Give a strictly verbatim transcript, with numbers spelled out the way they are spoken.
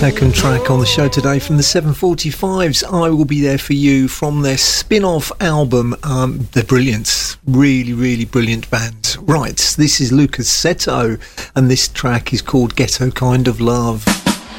second track on the show today from the seven forty-fives, I Will Be There For You, from their spin-off album. Um, they're brilliant, really, really brilliant band. Right, this is Lucas Seto, and this track is called Ghetto Kind of Love.